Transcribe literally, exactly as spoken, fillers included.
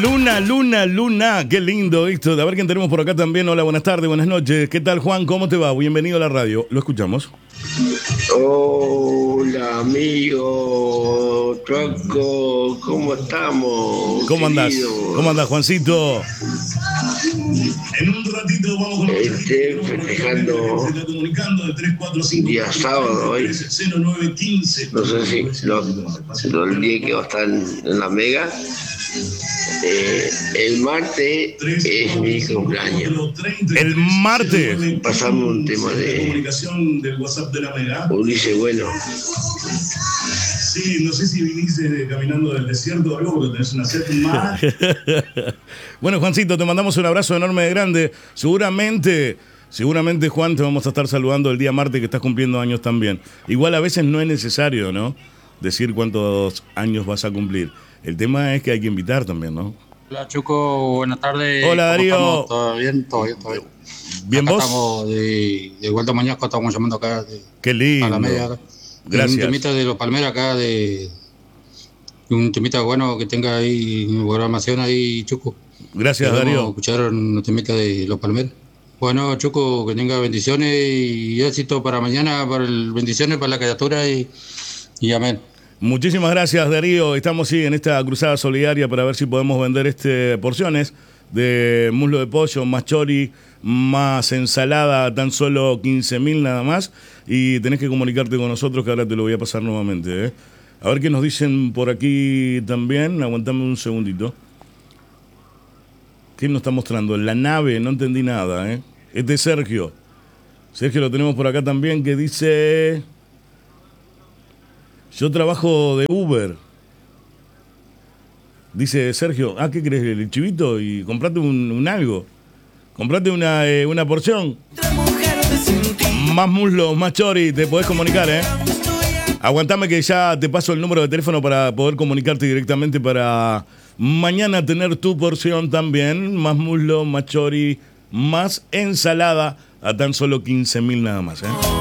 Luna, Luna, Luna, qué lindo esto. A ver quién tenemos por acá también. Hola, buenas tardes, buenas noches. ¿Qué tal, Juan? ¿Cómo te va? Bienvenido a la radio. Lo escuchamos. Hola, amigo Troco, ¿cómo estamos? ¿Cómo andás? Querido? ¿Cómo andás, Juancito? En un ratito vamos con Este, festejando día sábado hoy. No sé si lo, lo el día que va a estar en, en la Mega. Eh, el martes es mi cumpleaños. El martes. Pasamos un tema de Ulises Bueno. Sí, no sé si viniste caminando del desierto o algo, porque tenés una sed más. Bueno, Juancito, te mandamos un abrazo enorme de grande. Seguramente, seguramente, Juan, te vamos a estar saludando el día martes que estás cumpliendo años también. Igual a veces no es necesario, ¿no? Decir cuántos años vas a cumplir. El tema es que hay que invitar también, ¿no? Hola, Chuco, buenas tardes. Hola, Darío. ¿Cómo estamos? ¿Todo bien? Todo bien, todo bien. ¿Bien acá vos? Estamos de, de vuelta mañana, estamos llamando acá de, Qué lindo. a la media. Acá. Gracias. Un temita de los Palmeras acá, de un temita bueno que tenga ahí programación ahí, Chuco. Gracias, Queremos Darío. escuchar un temita de los Palmeras. Bueno, Chuco, que tenga bendiciones y éxito para mañana, para el, bendiciones para la criatura y, y amén. Muchísimas gracias, Darío. Estamos sí, en esta cruzada solidaria para ver si podemos vender este porciones de muslo de pollo, más chori, más ensalada, tan solo quince mil nada más. Y tenés que comunicarte con nosotros, que ahora te lo voy a pasar nuevamente. ¿eh? A ver qué nos dicen por aquí también. Aguantame un segundito. ¿Qué nos está mostrando? La nave, no entendí nada. ¿eh? Este es Sergio. Sergio lo tenemos por acá también, que dice... Yo trabajo de Uber. Dice Sergio, ah, ¿qué crees? El chivito y comprate un, un algo. Comprate una, eh, una porción. Más muslo, más chori, te podés comunicar, ¿eh? Aguantame que ya te paso el número de teléfono para poder comunicarte directamente para mañana tener tu porción también. Más muslo, más chori, más ensalada a tan solo quince mil nada más, ¿eh?